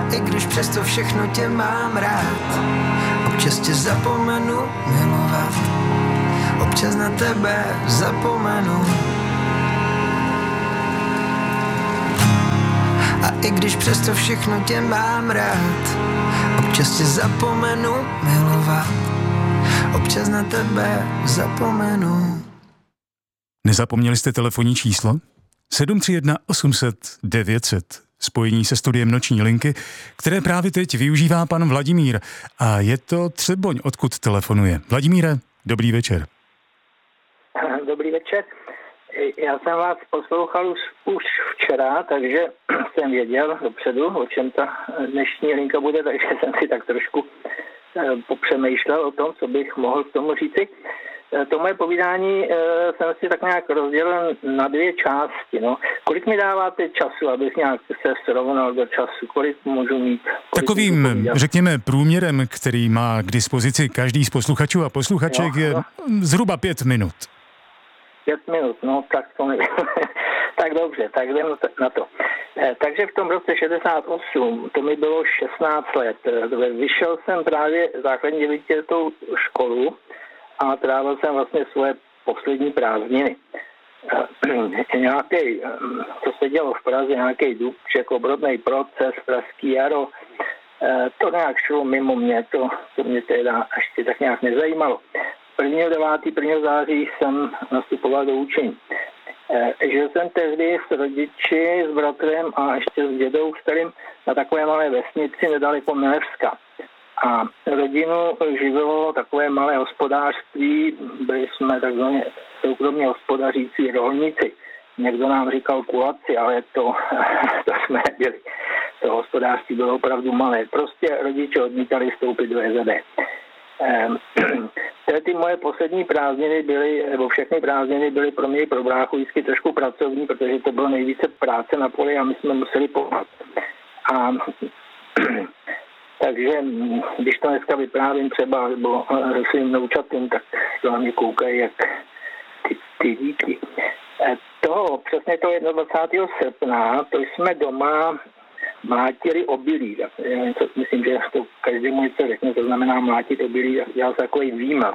i když přesto všechno tě mám rád, občas tě zapomenu milovat, občas na tebe zapomenu. A i když přesto všechno tě mám rád, občas tě zapomenu milovat, občas na tebe zapomenu. Nezapomněli jste telefonní číslo? 731 800 900. Spojení se studiem Noční linky, které právě teď využívá pan Vladimír. A je to Třeboň, odkud telefonuje. Vladimíre, dobrý večer. Dobrý večer. Já jsem vás poslouchal už včera, takže jsem věděl dopředu, o čem ta dnešní linka bude, takže jsem si tak trošku popřemýšlel o tom, co bych mohl k tomu říci. To moje povídání jsem si tak nějak rozdělil na dvě části. No. Kolik mi dáváte času, abych nějak se srovnal do času? Kolik můžu mít? Takovým, řekněme, průměrem, který má k dispozici každý z posluchačů a posluchaček, je zhruba 5 minut. 5 minut, no tak to nevím. Tak dobře, tak jdem na to. Takže v tom roce 68, to mi bylo 16 let, vyšel jsem právě základní 9letou školu a trávil jsem vlastně svoje poslední prázdniny. Nějaký, co se dělo v Praze, nějaký Dubček, obrodný proces, Pražský jaro, to nějak šlo mimo mě, to mě teda ještě tak nějak nezajímalo. 1. září jsem nastupoval do učení. Žil jsem tehdy s rodiči, s bratrem a ještě s dědou starým na takové malé vesnici nedaleko Milevska. A rodinu živilo takové malé hospodářství, byli jsme takzvaně soukromně hospodařící rolníci. Někdo nám říkal kulaci, ale to jsme nebyli. To hospodářství bylo opravdu malé. Prostě rodiče odmítali vstoupit do SZD. Ty moje poslední prázdniny byly, nebo všechny prázdniny byly pro mě i pro bráchu vždycky trošku pracovní, protože to bylo nejvíce práce na poli a my jsme museli pomáhat. A takže když to dneska vyprávím třeba, nebo svým vnoučatům, tak to na mě koukají jak ty díky. Přesně to 21. srpna, to jsme doma mlátili obilí. Myslím, že to každému něco řekne, to znamená mlátit obilí, dělal se takový výmaz.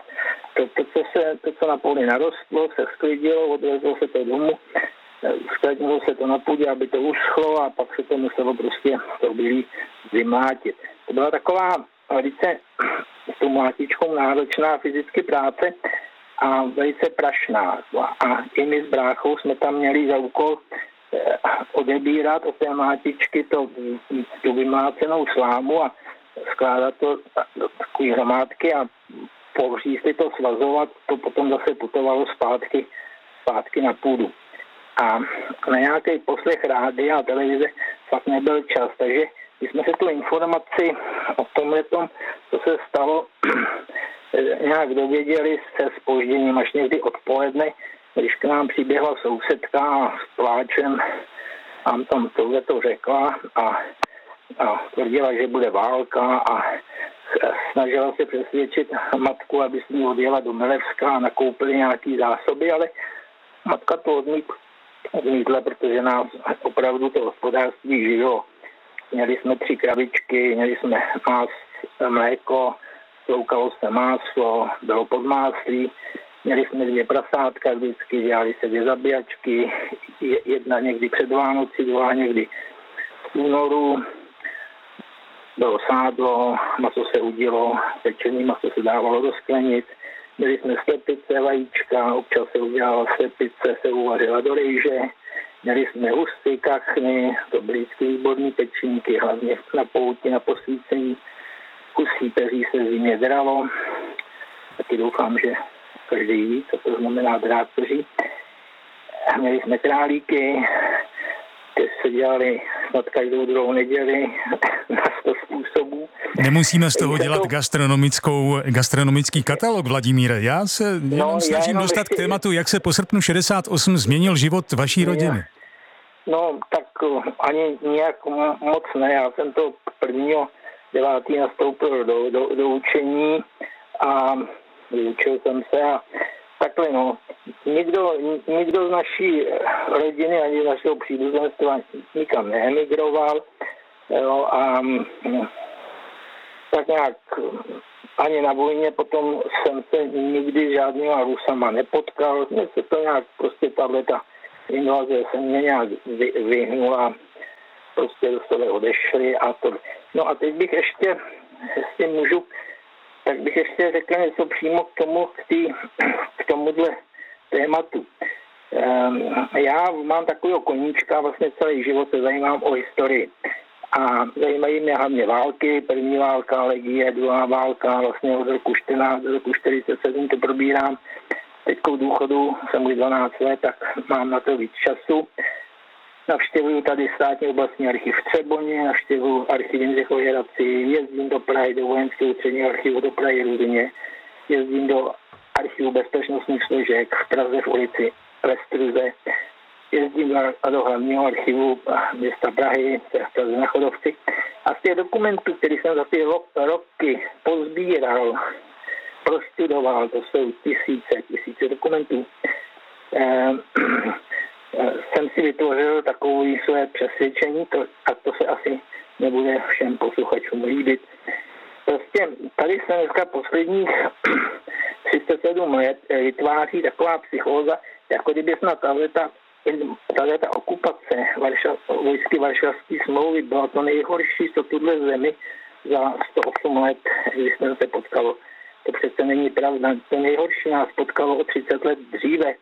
To, co na poli narostlo, se sklidilo, odvezlo se to domů, skladnilo se to na půdě, aby to uschlo a pak se to muselo prostě to obilí vymlátit. To byla taková velice s tou mlátičkou náročná fyzicky práce a velice prašná. A i my s bráchou jsme tam měli za úkol odebírat od té mlátičky tu vymlácenou slámu a skládat to do takové hromádky a po hřízli to svazovat, to potom zase putovalo zpátky na půdu. A na nějaký poslech rádia a televize fakt nebyl čas, takže my jsme se tu informaci o tomhletom, co se stalo, nějak dověděli se zpožděním až někdy odpoledne, když k nám přiběhla sousedka s pláčem a tam tohleto řekla a tvrdila, že bude válka a snažila se přesvědčit matku, aby s ní odjela do Milevska a nakoupili nějaký zásoby, ale matka to odmítla, protože nás opravdu to hospodářství žilo. Měli jsme 3 krabičky, měli jsme mléko, sloukalo se máslo, bylo podmáslí, měli jsme 2 prasátka vždycky, dělali se 2 zabíjačky, jedna někdy před Vánoci, druhá někdy v únoru, bylo sádlo, maso se udilo, pečený maso se dávalo do sklenic, měli jsme slepice, vajíčka, občas se udělala slepice, se uvařila do rejže, měli jsme husty, kachny, to byly výborné pečínky, hlavně na pouti, na posvícení, husí peří se zimě dralo, taky doufám, že každý ví, co to znamená drát peří. Měli jsme králíky, ty se dělali snad každou druhou neděli na 100 způsobů. Nemusíme z toho dělat gastronomický katalog, Vladimíre. Já se snažím dostat k tématu, jak se po srpnu 68 změnil život vaší rodiny. No, tak ani nějak moc ne. Já jsem to 1.9. nastoupil do učení a vyučil jsem se a takhle no. Nikdo z naší rodiny ani z našeho příbuzenstva nikam neemigroval. Jo, a tak nějak ani na vojně potom jsem se nikdy žádnýma Rusama nepotkal. Mně se to nějak prostě tato invaze se mě nějak vyhnula. Prostě dostali odešli a to. No a teď bych ještě, jestli můžu, tak bych ještě řekl něco přímo k tomuhle tématu. Já mám takového koníčka, vlastně celý život se zajímám o historii. A zajímají mě hlavně války, první válka, legie, druhá válka, vlastně od roku 14 do roku 47 to probírám. Teďkou důchodu jsem už 12 let, tak mám na to víc času. Navštěvuju tady státní oblastní archiv v Třeboně, navštěvuju archiv Jindřichovy Hradci, jezdím do Prahy, do vojenského ústředního archivu do Prahy Rudně, jezdím do archivu bezpečnostních složek v Praze v ulici Vestruze, jezdím do hlavního archivu města Prahy, v Praze na Chodovci. A z těch dokumentů, které jsem za ty roky pozbíral, prostudoval, to jsou tisíce dokumentů, jsem si vytvořil takové své přesvědčení, a to se asi nebude všem posluchačům líbit. Prostě tady se dneska posledních 37 let vytváří taková psychóza, jako kdyby snad tato okupace vojsky Varšavské smlouvy byla to nejhorší, co tuhle zemi za 108 let existence potkalo. To přece není pravda. To nejhorší nás potkalo o 30 let dříve,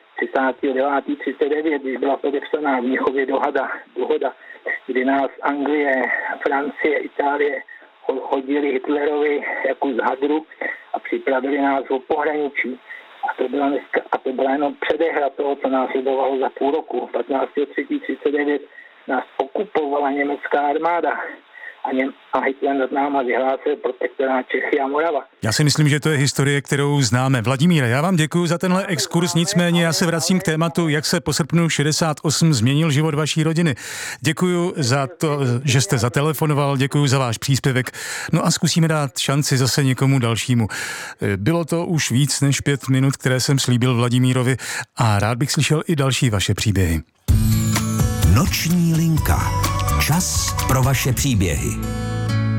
39. když byla podepsaná v Mnichově dohoda, kdy nás Anglie, Francie, Itálie hodili Hitlerovi jako z hadru a připravili nás o pohraničí. A to byla jenom předehra toho, co nás sledovalo za půl roku. 15.3.39 nás okupovala německá armáda a Hitler nad náma vyhlásil protektorát Čechy a Morava. Já si myslím, že to je historie, kterou známe. Vladimíre, já vám děkuji za tenhle exkurs, nicméně já se vracím k tématu, jak se po srpnu 68 změnil život vaší rodiny. Děkuji za to, že jste zatelefonoval, děkuji za váš příspěvek, no a zkusíme dát šanci zase někomu dalšímu. Bylo to už víc než 5 minut, které jsem slíbil Vladimírovi a rád bych slyšel i další vaše příběhy. Noční linka. Čas pro vaše příběhy.